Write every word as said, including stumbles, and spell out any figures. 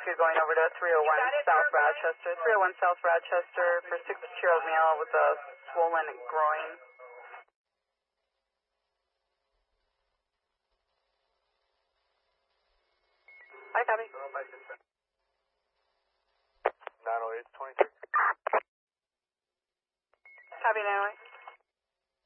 rescue going over to three oh one South Rochester. three oh one South Rochester for sixty-two-year-old male with a swollen groin. Hi, copy. nine oh eight twenty-three. Copy, nine oh eight.